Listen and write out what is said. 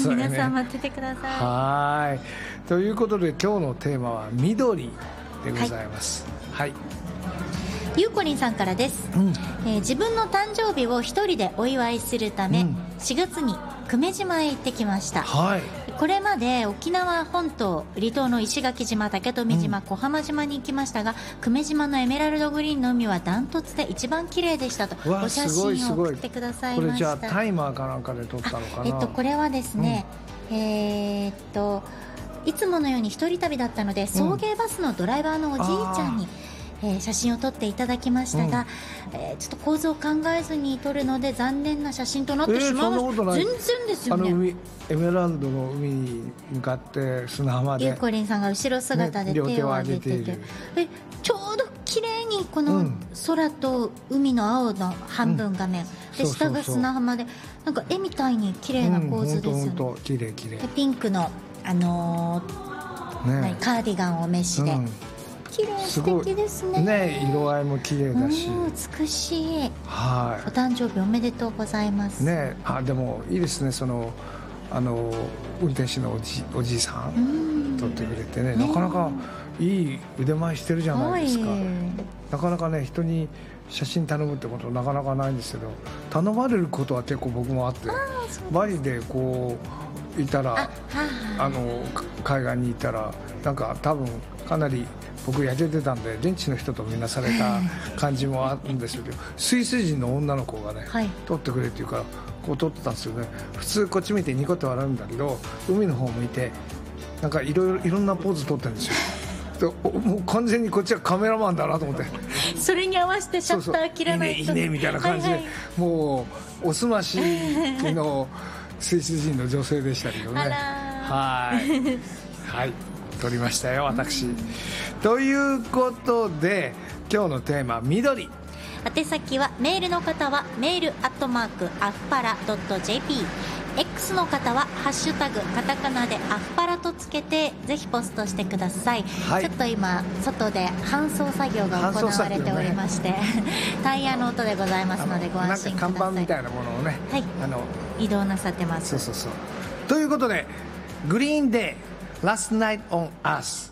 さいね。 皆さん待っててください。 はい、ということで今日のテーマは緑でございます。はい、 ゆうこりんさんからです、自分の誕生日を一人でお祝いするため、4月に久米島へ行ってきました。 はい、 これまで沖縄本島離島の石垣島、竹富島、小浜島に行きましたが、久米島のエメラルドグリーンの海はダントツで一番綺麗でしたとお写真を送ってくださいました。 これじゃあタイマーかなんかで撮ったのかな。 これはですね、いつものように一人旅だったので、送迎バスのドライバーのおじいちゃんに写真を撮っていただきましたが、ちょっと構図を考えずに撮るので残念な写真となってしまいました。全然ですよね。 エメラルドの海に向かって砂浜でゆうこりんさんが後ろ姿で手を挙げてて、ちょうど綺麗にこの空と海の青の半分画面、で下が砂浜で、なんか絵みたいに綺麗な構図ですよね。 綺麗綺麗。 でピンクのカーディガンを召して、綺麗、素敵ですね。 色合いも綺麗だし、 美しい。 はい、 お誕生日おめでとうございますね。でもいいですね、その運転手のおじいさん撮ってくれてね、なかなかいい腕前してるじゃないですか。なかなかね、人に写真頼むってことなかなかないんですけど、頼まれることは結構僕もあって、バリでこういたら、海岸にいたら、なんか多分かなり僕焼けてたんで現地の人とみんなされた感じもあるんですけど、スイス人の女の子がね、撮ってくれって言うからこう撮ってたんですよね。普通こっち見てニコッと笑うんだけど、海の方向いてなんかいろんなポーズ撮ってるんですよ。もう完全にこっちはカメラマンだなと思って、 それに合わせてシャッター切らないといいねみたいな感じで、もうおすましのスイス人の女性でしたけどね。はい、撮りましたよ私。ということで今日のテーマ緑。 宛先はメールの方はメールアフパラ .jp、 X の方はハッシュタグカタカナでアフパラとつけてぜひポストしてください。ちょっと今外で搬送作業が行われておりまして、タイヤの音でございますのでご安心ください。 なんか看板みたいなものをね、 移動なさってます。 ということでグリーンデー Last Night on Earth